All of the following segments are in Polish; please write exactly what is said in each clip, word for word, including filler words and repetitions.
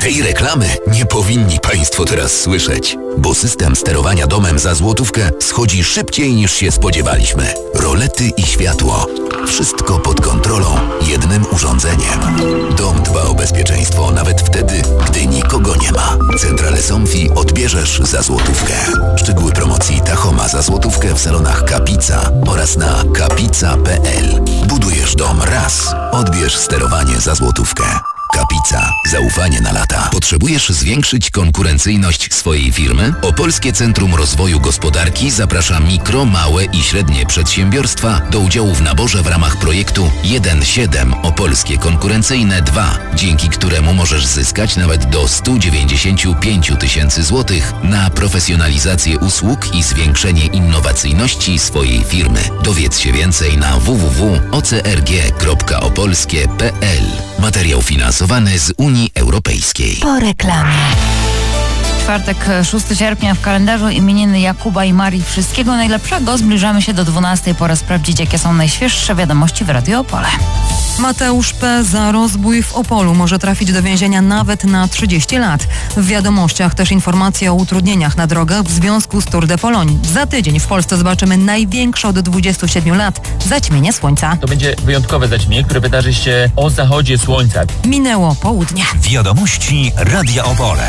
Tej reklamy nie powinni Państwo teraz słyszeć, bo system sterowania domem za złotówkę schodzi szybciej niż się spodziewaliśmy. Rolety i światło. Wszystko pod kontrolą jednym urządzeniem. Dom dba o bezpieczeństwo nawet wtedy, gdy nikogo nie ma. Centrale Somfy odbierzesz za złotówkę. Szczegóły promocji Tachoma za złotówkę w salonach Kapica oraz na kapica kropka p l. Budujesz dom raz, odbierz sterowanie za złotówkę. Kapica. Zaufanie na lata. Potrzebujesz zwiększyć konkurencyjność swojej firmy? Opolskie Centrum Rozwoju Gospodarki zaprasza mikro, małe i średnie przedsiębiorstwa do udziału w naborze w ramach projektu jeden siedem Opolskie Konkurencyjne dwa, dzięki któremu możesz zyskać nawet do sto dziewięćdziesiąt pięć tysięcy złotych na profesjonalizację usług i zwiększenie innowacyjności swojej firmy. Dowiedz się więcej na w w w kropka o c r g kropka opolskie kropka p l. Materiał finansowany z Unii Europejskiej. Po reklamie. Czwartek, szóstego sierpnia w kalendarzu imieniny Jakuba i Marii. Wszystkiego najlepszego. Zbliżamy się do dwunastej. Pora sprawdzić, jakie są najświeższe wiadomości w Radiu Opole. Mateusz P. za rozbój w Opolu może trafić do więzienia nawet na trzydzieści lat. W wiadomościach też informacje o utrudnieniach na drogach w związku z Tour de Pologne. Za tydzień w Polsce zobaczymy największe od dwudziestu siedmiu lat zaćmienie słońca. To będzie wyjątkowe zaćmienie, które wydarzy się o zachodzie słońca. Minęło południe. Wiadomości Radia Opole.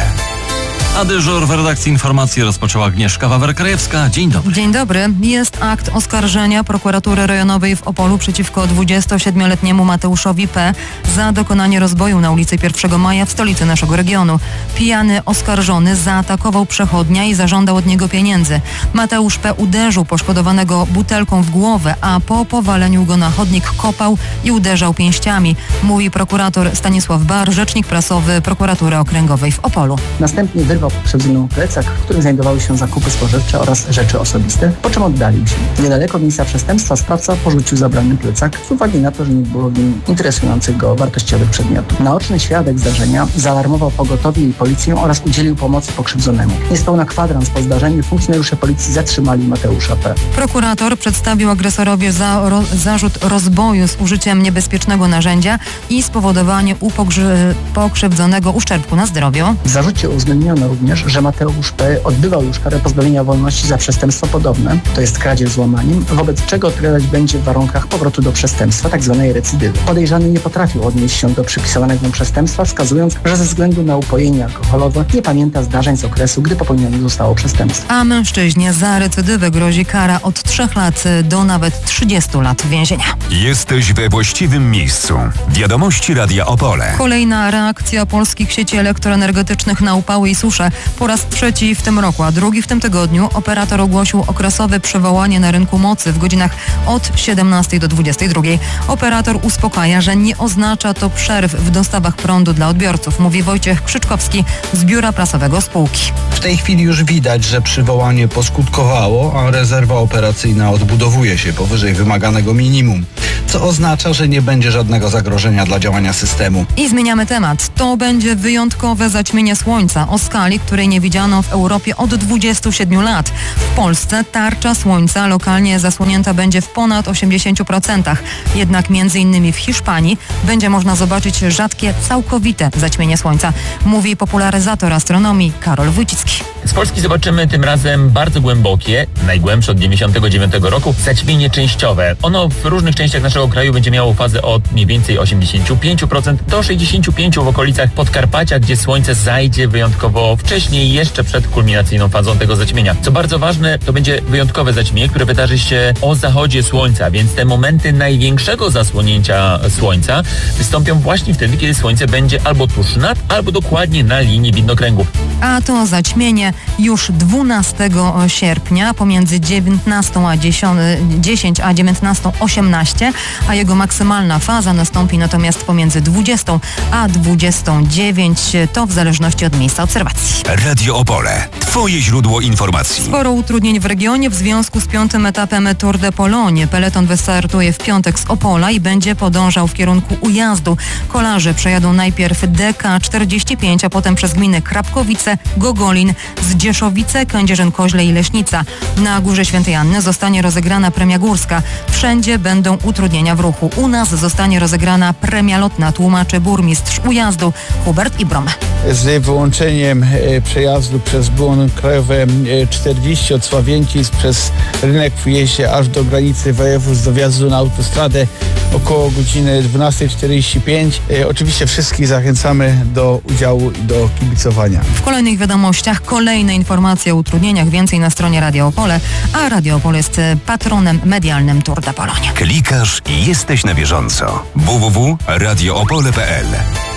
A dyżur w redakcji informacji rozpoczęła Agnieszka Wawer-Krajewska. Dzień dobry. Dzień dobry. Jest akt oskarżenia prokuratury rejonowej w Opolu przeciwko dwudziestosiedmioletniemu Mateuszowi P. za dokonanie rozboju na ulicy pierwszego maja w stolicy naszego regionu. Pijany oskarżony zaatakował przechodnia i zażądał od niego pieniędzy. Mateusz P. uderzył poszkodowanego butelką w głowę, a po powaleniu go na chodnik kopał i uderzał pięściami. Mówi prokurator Stanisław Bar, rzecznik prasowy prokuratury okręgowej w Opolu. Następnie wyrwał pokrzywdzoną plecak, w którym znajdowały się zakupy spożywcze oraz rzeczy osobiste, po czym oddalił się. Niedaleko miejsca przestępstwa sprawca porzucił zabrany plecak z uwagi na to, że nie było w nim interesujących go wartościowych przedmiotów. Naoczny świadek zdarzenia zaalarmował pogotowie i policję oraz udzielił pomocy pokrzywdzonemu. Niespełna kwadrans po zdarzeniu funkcjonariusze policji zatrzymali Mateusza P. Prokurator przedstawił agresorowi za, ro, zarzut rozboju z użyciem niebezpiecznego narzędzia i spowodowanie u pogrzy, pokrzywdzonego uszczerbku na zdrowiu. W zarzucie uwzględniono również, że Mateusz P. odbywał już karę pozbawienia wolności za przestępstwo podobne, to jest kradzież z łamaniem, wobec czego odpowiadać będzie w warunkach powrotu do przestępstwa, tzw. recydywy. Podejrzany nie potrafił odnieść się do przypisanego mu przestępstwa, wskazując, że ze względu na upojenie alkoholowe nie pamięta zdarzeń z okresu, gdy popełnione zostało przestępstwo. A mężczyźnie za recydywę grozi kara od trzech lat do nawet trzydziestu lat więzienia. Jesteś we właściwym miejscu. Wiadomości Radia Opole. Kolejna reakcja polskich sieci elektroenergetycznych na upały i susze. Po raz trzeci w tym roku, a drugi w tym tygodniu operator ogłosił okresowe przewołanie na rynku mocy w godzinach od siedemnastej do dwudziestej drugiej. Operator uspokaja, że nie oznacza to przerw w dostawach prądu dla odbiorców, mówi Wojciech Krzyczkowski z biura prasowego spółki. W tej chwili już widać, że przywołanie poskutkowało, a rezerwa operacyjna odbudowuje się powyżej wymaganego minimum, co oznacza, że nie będzie żadnego zagrożenia dla działania systemu. I zmieniamy temat. To będzie wyjątkowe zaćmienie słońca o skali, której nie widziano w Europie od dwudziestu siedmiu lat. W Polsce tarcza słońca lokalnie zasłonięta będzie w ponad osiemdziesięciu procentach. Jednak między innymi w Hiszpanii będzie można zobaczyć rzadkie, całkowite zaćmienie słońca, mówi popularyzator astronomii Karol Wójcicki. Z Polski zobaczymy tym razem bardzo głębokie, najgłębsze od dziewięćdziesiątego dziewiątego roku, zaćmienie częściowe. Ono w różnych częściach naszego kraju będzie miało fazę od mniej więcej osiemdziesięciu pięciu procent do sześćdziesięciu pięciu procent w okolicach Podkarpacia, gdzie słońce zajdzie wyjątkowo wcześniej, jeszcze przed kulminacyjną fazą tego zaćmienia. Co bardzo ważne, to będzie wyjątkowe zaćmienie, które wydarzy się o zachodzie słońca, więc te momenty największego zasłonięcia słońca wystąpią właśnie wtedy, kiedy słońce będzie albo tuż nad, albo dokładnie na linii widnokręgu. A to zaćmienie już dwunastego sierpnia pomiędzy dziewiętnastą a dziesiątą a dziewiętnastą osiemnaście, a jego maksymalna faza nastąpi natomiast pomiędzy dwudziestą a dwudziestą dziewiątą, to w zależności od miejsca obserwacji. Radio Opole. Twoje źródło informacji. Sporo utrudnień w regionie w związku z piątym etapem Tour de Pologne. Peleton wystartuje w piątek z Opola i będzie podążał w kierunku Ujazdu. Kolarze przejadą najpierw D K czterdzieści pięć, a potem przez gminy Krapkowice, Gogolin, Zdzieszowice, Kędzierzyn-Koźle i Leśnica. Na Górze Świętej Anny zostanie rozegrana premia górska. Wszędzie będą utrudnienia w ruchu. U nas zostanie rozegrana premia lotna, tłumaczy burmistrz Ujazdu Hubert Ibrom. Z wyłączeniem e, przejazdu przez błony krajowe e, czterdzieści od Sławięcic przez rynek w Ujeździe aż do granicy województw do wjazdu na autostradę około godziny dwunasta czterdzieści pięć. E, oczywiście wszystkich zachęcamy do udziału i do kibicowania. W kolejnych wiadomościach kolejne informacje o utrudnieniach, więcej na stronie Radio Opole, a Radio Opole jest patronem medialnym Tour de Pologne. Klikasz i jesteś na bieżąco. w w w kropka radio opole kropka p l.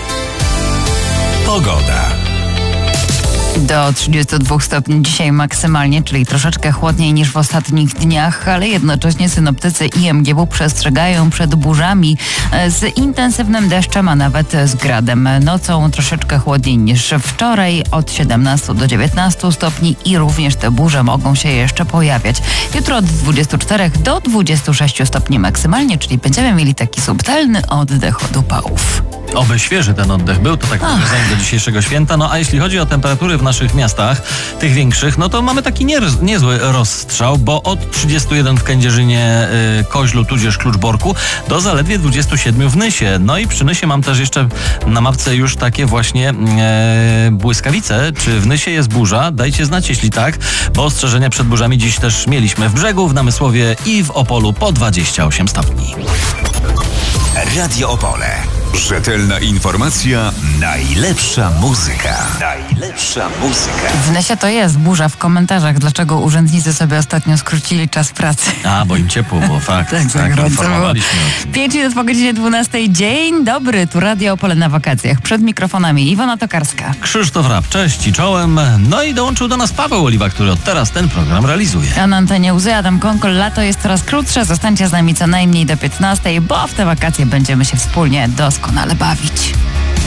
Pogoda. Do trzydziestu dwóch stopni dzisiaj maksymalnie, czyli troszeczkę chłodniej niż w ostatnich dniach, ale jednocześnie synoptycy I M G W przestrzegają przed burzami z intensywnym deszczem, a nawet z gradem. Nocą troszeczkę chłodniej niż wczoraj, od siedemnastu do dziewiętnastu stopni i również te burze mogą się jeszcze pojawiać. Jutro od dwudziestu czterech do dwudziestu sześciu stopni maksymalnie, czyli będziemy mieli taki subtelny oddech od upałów. Oby świeży ten oddech był, to tak nawiązanie do dzisiejszego święta. No a jeśli chodzi o temperatury w naszych miastach, tych większych, no to mamy taki nie, niezły rozstrzał, bo od trzydziestu jeden w Kędzierzynie, y, Koźlu, tudzież Kluczborku, do zaledwie dwudziestu siedmiu w Nysie. No i przy Nysie mam też jeszcze na mapce już takie właśnie e, błyskawice. Czy w Nysie jest burza? Dajcie znać, jeśli tak, bo ostrzeżenia przed burzami dziś też mieliśmy w Brzegu, w Namysłowie i w Opolu po dwadzieścia osiem stopni. Radio Opole. Rzetelna informacja, najlepsza muzyka. Najlepsza muzyka. W Nysie to jest burza. W komentarzach, dlaczego urzędnicy sobie ostatnio skrócili czas pracy. A, bo im ciepło było, fakt. Tak, tak, tak informowaliśmy o tym. Pięć minut po godzinie dwunastej. Dzień dobry, tu Radio Opole na wakacjach. Przed mikrofonami Iwona Tokarska. Krzysztof Rap, cześć i czołem. No i dołączył do nas Paweł Oliwa, który od teraz ten program realizuje. A na antenie Łzy Adam Konkol. Lato jest coraz krótsze. Zostańcie z nami co najmniej do piętnastej, bo w te wakacje będziemy się wspólnie doskonale bawić.